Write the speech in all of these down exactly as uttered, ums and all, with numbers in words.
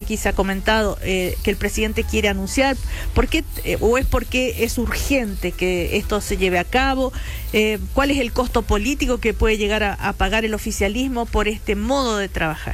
aquí se ha comentado, eh, que el presidente quiere anunciar? ¿Por qué, eh, o es porque es urgente que esto se lleve a cabo? Eh, ¿Cuál es el costo político que puede llegar a, a pagar el oficialismo por este modo de trabajar?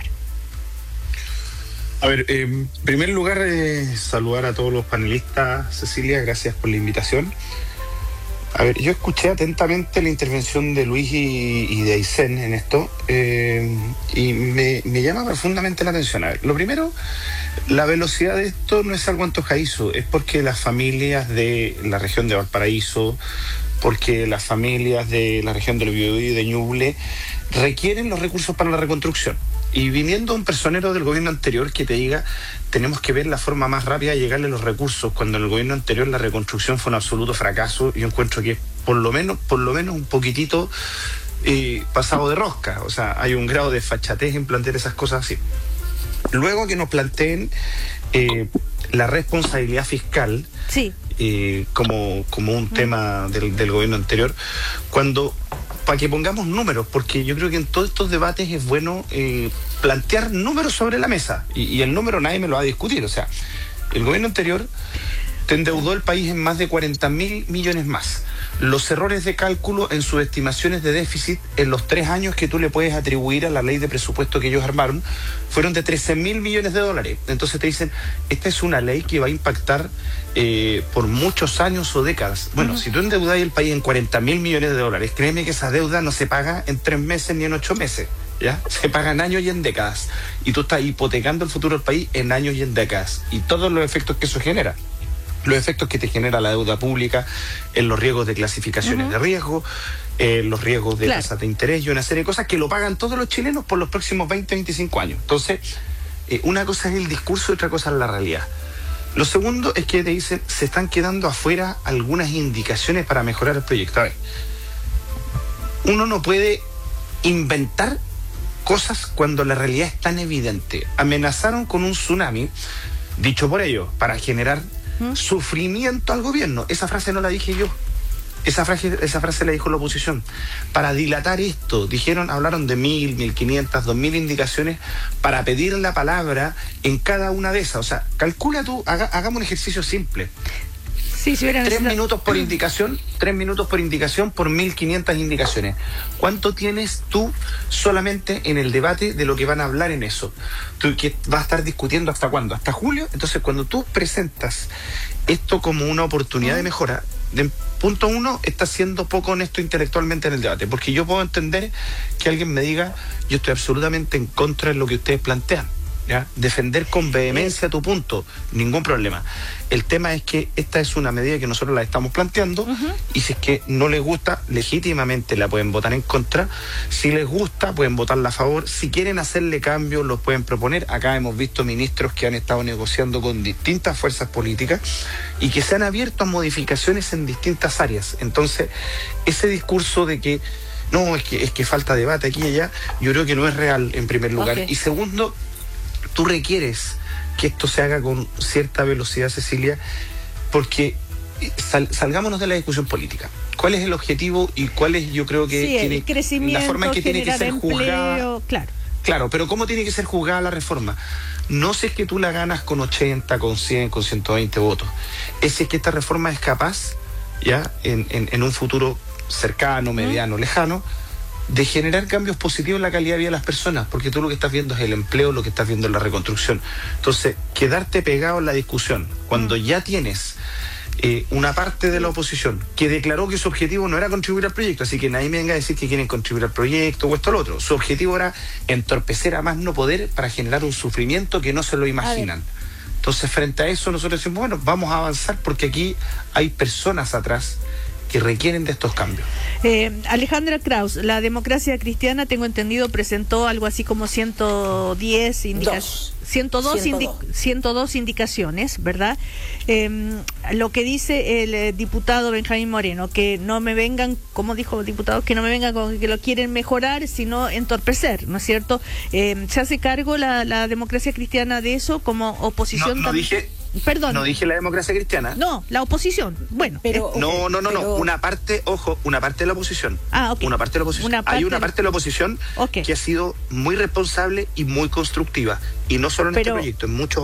A ver, eh, en primer lugar, eh, saludar a todos los panelistas. Cecilia, gracias por la invitación. A ver, yo escuché atentamente la intervención de Luis y, y de Aysén en esto, eh, y me, me llama profundamente la atención. A ver, lo primero, la velocidad de esto no es algo antojadizo, es porque las familias de la región de Valparaíso, porque las familias de la región del Biobío y de Ñuble requieren los recursos para la reconstrucción. Y viniendo un personero del gobierno anterior que te diga, tenemos que ver la forma más rápida de llegarle los recursos, cuando en el gobierno anterior la reconstrucción fue un absoluto fracaso, yo encuentro que por lo menos, por lo menos un poquitito eh, pasado de rosca. O sea, hay un grado de fachatez en plantear esas cosas así. Luego que nos planteen eh, la responsabilidad fiscal, sí. eh, como, como un mm. tema del, del gobierno anterior, cuando... para que pongamos números, porque yo creo que en todos estos debates es bueno eh, plantear números sobre la mesa, y, y el número nadie me lo va a discutir. O sea, el gobierno anterior te endeudó el país en más de cuarenta mil millones más. Los errores de cálculo en sus estimaciones de déficit en los tres años que tú le puedes atribuir a la ley de presupuesto que ellos armaron fueron de trece mil millones de dólares. Entonces te dicen, esta es una ley que va a impactar eh, por muchos años o décadas. Bueno, uh-huh. si tú endeudas el país en cuarenta mil millones de dólares, créeme que esa deuda no se paga en tres meses ni en ocho meses. ¿Ya? Se paga en años y en décadas. Y tú estás hipotecando el futuro del país en años y en décadas. Y todos los efectos que eso genera. Los efectos que te genera la deuda pública, en los riesgos de clasificaciones uh-huh. de riesgo, eh, los riesgos de claro. tasas de interés y una serie de cosas que lo pagan todos los chilenos por los próximos veinte, veinticinco años. Entonces, eh, una cosa es el discurso y otra cosa es la realidad. Lo segundo es que te dicen, se están quedando afuera algunas indicaciones para mejorar el proyecto. A ver, uno no puede inventar cosas cuando la realidad es tan evidente. Amenazaron con un tsunami, dicho por ellos, para generar ¿Mm? sufrimiento al gobierno. Esa frase no la dije yo. Esa frase, esa frase la dijo la oposición. Para dilatar esto, dijeron, hablaron de mil, mil quinientas, dos mil indicaciones para pedir la palabra en cada una de esas. O sea, calcula tú, haga, hagamos un ejercicio simple. Sí, si tres minutos por indicación, tres minutos por indicación por mil quinientas indicaciones. ¿Cuánto tienes tú solamente en el debate de lo que van a hablar en eso? Tú que vas a estar discutiendo hasta cuándo, hasta julio. Entonces, cuando tú presentas esto como una oportunidad de mejora, de punto uno, estás siendo poco honesto intelectualmente en el debate, porque yo puedo entender que alguien me diga, yo estoy absolutamente en contra de lo que ustedes plantean. ¿Ya? Defender con vehemencia tu punto, ningún problema. El tema es que esta es una medida que nosotros la estamos planteando uh-huh. y si es que no les gusta, legítimamente la pueden votar en contra. Si les gusta, pueden votarla a favor. Si quieren hacerle cambios, los pueden proponer. Acá hemos visto ministros que han estado negociando con distintas fuerzas políticas y que se han abierto a modificaciones en distintas áreas. Entonces, ese discurso de que no, es que, es que falta debate aquí y allá, yo creo que no es real, en primer lugar. Okay. Y segundo, tú requieres que esto se haga con cierta velocidad, Cecilia, porque sal, salgámonos de la discusión política. ¿Cuál es el objetivo y cuál es, yo creo que sí, tiene, el crecimiento, la forma en que tiene que ser empleo, juzgada? Claro. Claro, pero ¿cómo tiene que ser juzgada la reforma? No sé si es que tú la ganas con ochenta, con cien, con ciento veinte votos. Es si es que esta reforma es capaz, ya, en, en, en un futuro cercano, mediano, ¿Mm? lejano, de generar cambios positivos en la calidad de vida de las personas, porque tú lo que estás viendo es el empleo, lo que estás viendo es la reconstrucción. Entonces, quedarte pegado en la discusión, cuando ya tienes eh, una parte de la oposición que declaró que su objetivo no era contribuir al proyecto, así que nadie me venga a decir que quieren contribuir al proyecto o esto o lo otro. Su objetivo era entorpecer a más no poder para generar un sufrimiento que no se lo imaginan. Entonces, frente a eso, nosotros decimos, bueno, vamos a avanzar porque aquí hay personas atrás que requieren de estos cambios. Eh, Alejandra Kraus, la Democracia Cristiana, tengo entendido, presentó algo así como ciento diez indicaciones. ciento dos, indi ciento dos indicaciones, ¿verdad? Eh, lo que dice el eh, diputado Benjamín Moreno, que no me vengan, como dijo el diputado, que no me vengan con que lo quieren mejorar, sino entorpecer, ¿no es cierto? Eh, ¿Se hace cargo la, la Democracia Cristiana de eso como oposición? No, no dije... Perdón. No dije la Democracia Cristiana. No, la oposición. Bueno. Pero, eh, no, no, no, pero... no. Una parte, ojo, una parte de la oposición. Ah, ok. Una parte de la oposición. Una Hay una parte de la oposición okay. que ha sido muy responsable y muy constructiva. Y no solo en pero... este proyecto, en muchos